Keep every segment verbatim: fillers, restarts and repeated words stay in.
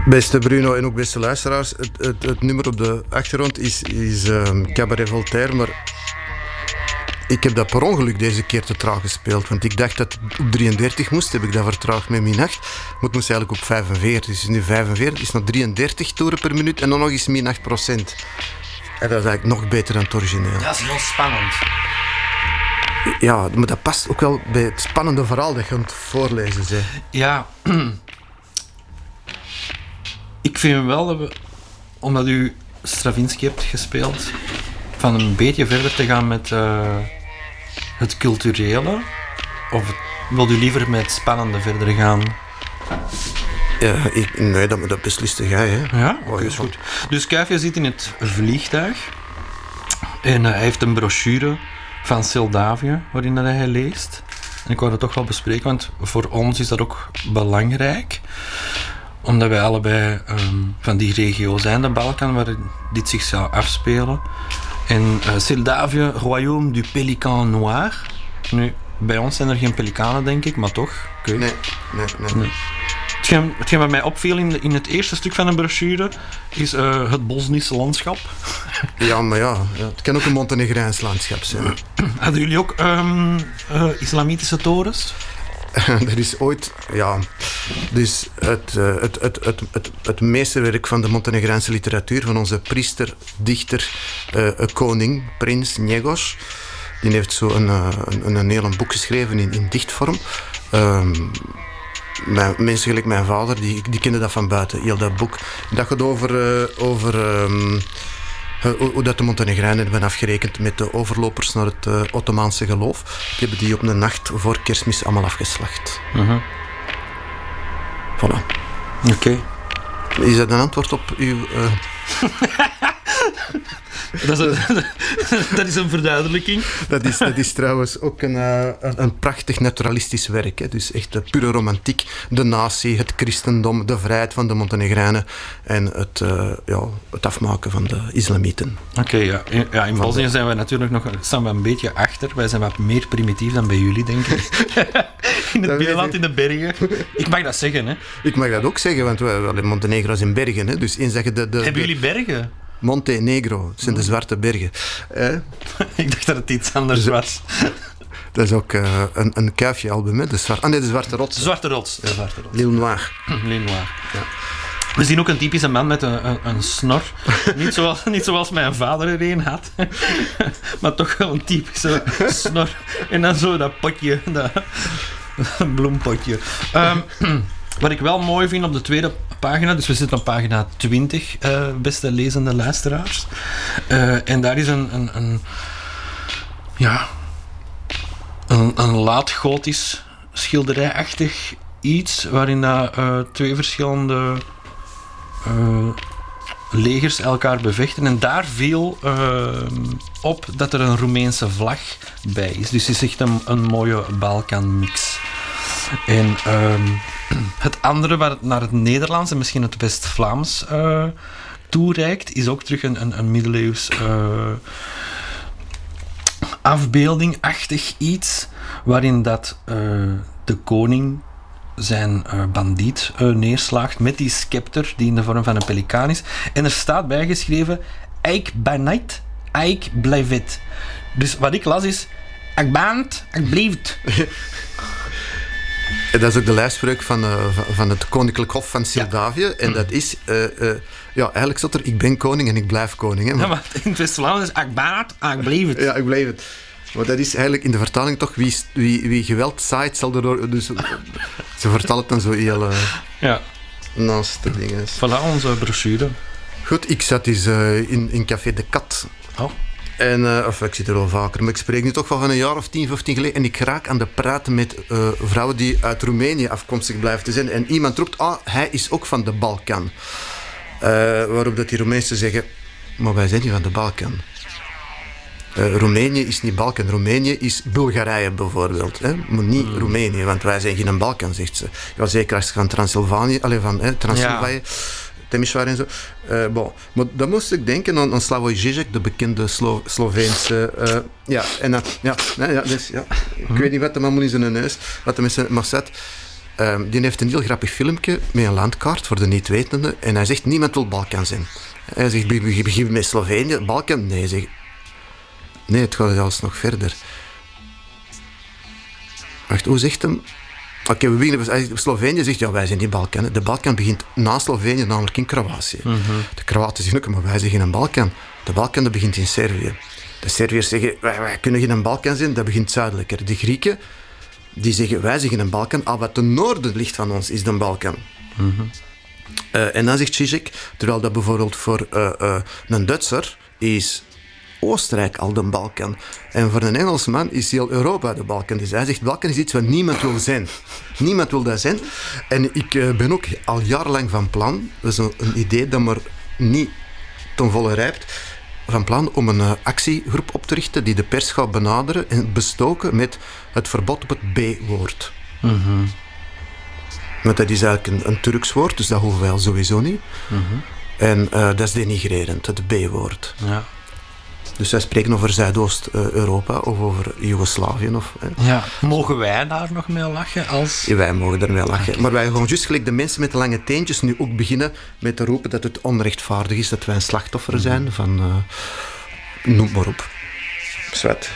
Beste Bruno en ook beste luisteraars, het, het, het nummer op de achtergrond is, is um, Cabaret Voltaire, maar ik heb dat per ongeluk deze keer te traag gespeeld, want ik dacht dat het op drieëndertig moest, heb ik dat vertraagd met min acht, maar het moest eigenlijk op vijfenveertig, dus nu vijfenveertig, is nog drieëndertig toeren per minuut en dan nog eens min acht procent. En dat is eigenlijk nog beter dan het origineel. Dat is heel spannend. Ja, maar dat past ook wel bij het spannende verhaal dat je aan het voorlezen bent. Ja, ik vind wel dat we, omdat u Stravinsky hebt gespeeld, van een beetje verder te gaan met uh, het culturele, of wil u liever met het spannende verder gaan? Ja, ik, nee, dat, dat besliste jij, hè? Ja, oké, okay, is goed. Dus Kuifje zit in het vliegtuig en uh, hij heeft een brochure van Seldavia waarin dat hij leest. En ik wou dat toch wel bespreken, want voor ons is dat ook belangrijk, omdat wij allebei um, van die regio zijn, de Balkan, waar dit zich zou afspelen. En uh, Seldavia, Royaume du Pélican Noir. Nu, bij ons zijn er geen pelikanen, denk ik, maar toch. Okay. Nee, nee, nee. nee. Hetgeen, hetgeen wat mij opviel in, de, in het eerste stuk van de brochure is uh, het Bosnische landschap. Ja, maar ja, ja, het kan ook een Montenegrijns landschap zijn. Hadden jullie ook um, uh, islamitische torens? Er is ooit, ja, dus het, uh, het, het, het, het, het meesterwerk van de Montenegrijnse literatuur, van onze priester, dichter, uh, koning, prins Njegos. Die heeft zo een, uh, een, een heel boek geschreven in, in dichtvorm. Um, Mijn, mensen gelijk mijn vader, die, die kenden dat van buiten, heel dat boek. Dat gaat over, uh, over um, hoe, hoe dat de Montenegrijnen hebben afgerekend met de overlopers naar het uh, Ottomaanse geloof. Die hebben die op de nacht voor Kerstmis allemaal afgeslacht. Uh-huh. Voilà. Oké. Okay. Is dat een antwoord op uw... Uh... dat, is een, dat is een verduidelijking. Dat is, dat is trouwens ook een, uh, een, een prachtig naturalistisch werk. Hè. Dus echt de pure romantiek. De natie, het christendom, de vrijheid van de Montenegrijnen en het, uh, ja, het afmaken van de islamieten. Oké, okay, ja. In, ja, in Bosnië zijn we natuurlijk nog staan we een beetje achter. Wij zijn wat meer primitief dan bij jullie, denk ik. In het binnenland, in de bergen. Ik mag dat zeggen, hè. Ik mag dat ook zeggen, want we, wel, Montenegro is in bergen. Hè. Dus zeggen de, de, Hebben jullie bergen? Montenegro, het zijn de zwarte bergen. Eh? Ik dacht dat het iets anders dus, was. Dat is ook uh, een, een Kuifje-album, hè? De zwarte, ah nee, de Zwarte Rots. Zwarte Rots. Ja, Zwarte Rots. L'Île Noire. L'Île Noire, ja. We zien ook een typische man met een, een, een snor. Niet zoals, niet zoals mijn vader er een had. Maar toch wel een typische snor. En dan zo dat potje, dat bloempotje. Um, Wat ik wel mooi vind op de tweede pagina, dus we zitten op pagina twintig, uh, beste lezende luisteraars. Uh, en daar is een, een, een ja, een, een laat-gotisch schilderijachtig iets, waarin dat, uh, twee verschillende uh, legers elkaar bevechten. En daar viel uh, op dat er een Roemeense vlag bij is. Dus het is echt een, een mooie Balkan-mix. En um, het andere, waar het naar het Nederlands en misschien het West-Vlaams uh, toereikt, is ook terug een, een, een middeleeuws uh, afbeelding-achtig iets, waarin dat uh, de koning zijn uh, bandiet uh, neerslaagt met die scepter die in de vorm van een pelikaan is. En er staat bijgeschreven, Eik banait, Eik blijvet. Dus wat ik las is, ik baant, ik blijft. Dat is ook de lijfspreuk van, uh, van het Koninklijk Hof van Seldavia. Ja. En dat is, uh, uh, ja, eigenlijk zat er, ik ben koning en ik blijf koning. Hè, maar... Ja, maar in het West-Vlaams is, ik baat, ik blijf het. Ja, ik blijf het. Maar dat is eigenlijk in de vertaling toch, wie, wie, wie geweld zaait, zal erdoor... Dus, ze vertalen het dan zo heel... Uh, ja. Naast de dingen. Voilà, onze brochure. Goed, ik zat dus uh, in, in Café de Kat. Oh. En, uh, of ik zit er al vaker, maar ik spreek nu toch wel van een jaar of tien, vijftien geleden. En ik raak aan de praten met uh, vrouwen die uit Roemenië afkomstig blijven te zijn. En iemand roept, ah, hij is ook van de Balkan. Uh, waarop dat die Roemeense zeggen, maar wij zijn niet van de Balkan. Uh, Roemenië is niet Balkan. Roemenië is Bulgarije bijvoorbeeld. Hè? Maar niet mm. Roemenië, want wij zijn geen Balkan, zegt ze. Ja, zeker als je van Transylvanië, allez, van hè, Transylvanië... Ja. Temișoara en zo. Uh, bon. Maar dan moest ik denken aan, aan Slavoj Žižek, de bekende Slo- Sloveense... Uh, ja, en dat... Ja, nee, ja, dus, ja. Ik weet niet wat de man moet in zijn neus, wat de mensen maar zet. Um, die heeft een heel grappig filmpje met een landkaart voor de niet-wetenden. En hij zegt, niemand wil Balkan zijn. Hij zegt, we beginnen met Slovenië, Balkan? Nee, zeg. Nee, het gaat zelfs nog verder. Wacht, hoe zegt hem? Oké, okay, we beginnen... Slovenië zegt, ja, wij zijn die Balkan. De Balkan begint na Slovenië, namelijk in Kroatië. Mm-hmm. De Kroaten zeggen ook, maar wij zeggen een Balkan. De Balkan, dat begint in Servië. De Serviërs zeggen, wij, wij kunnen geen Balkan zijn, dat begint zuidelijker. De Grieken, die zeggen, wij zeggen een Balkan, al wat ten noorden ligt van ons is de Balkan. Mm-hmm. Uh, en dan zegt Zizek, terwijl dat bijvoorbeeld voor uh, uh, een Duitser is Oostenrijk al de Balkan. En voor een Engelsman is heel Europa de Balkan. Dus hij zegt, Balkan is iets wat niemand wil zijn. Niemand wil dat zijn. En ik uh, ben ook al jarenlang van plan, dat is een, een idee dat maar niet ten volle rijpt, van plan om een uh, actiegroep op te richten die de pers gaat benaderen en bestoken met het verbod op het B-woord. Mm-hmm. Want dat is eigenlijk een, een Turks woord, dus dat hoeven wij al sowieso niet. Mm-hmm. En uh, dat is denigrerend, het B-woord. Ja. Dus wij spreken over Zuidoost-Europa of over Joegoslavië. Of, ja. Mogen wij daar nog mee lachen? Als... Ja, wij mogen er mee lachen. Okay. Maar wij gaan juist gelijk de mensen met de lange teentjes nu ook beginnen met te roepen dat het onrechtvaardig is dat wij een slachtoffer zijn mm-hmm. van... Uh, noem maar op. Zwet.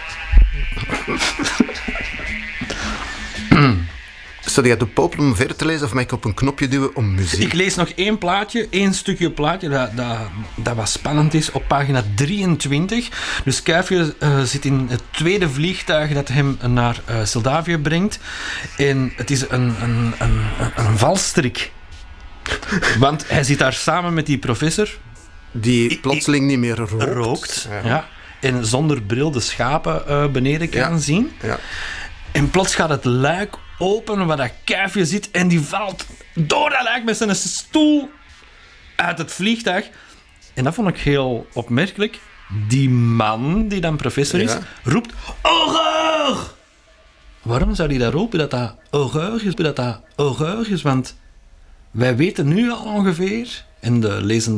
Stel jij de popel om verder te lezen of mag ik op een knopje duwen om muziek? Ik lees nog één plaatje, één stukje plaatje dat, dat, dat wat spannend is op pagina drieëntwintig. Dus Kuifje uh, zit in het tweede vliegtuig dat hem naar uh, Moldavië brengt. En het is een, een, een, een valstrik. Want hij zit daar samen met die professor. Die plotseling niet meer rookt. rookt ja. Ja, en zonder bril de schapen uh, beneden kan ja. zien. Ja. En plots gaat het luik open waar dat Kuifje zit en die valt door dat luik met zijn stoel uit het vliegtuig. En dat vond ik heel opmerkelijk. Die man, die dan professor is, ja. roept horreur! Waarom zou hij dat roepen dat dat horreur is? Dat dat horreur is? Want wij weten nu al ongeveer, en de lezende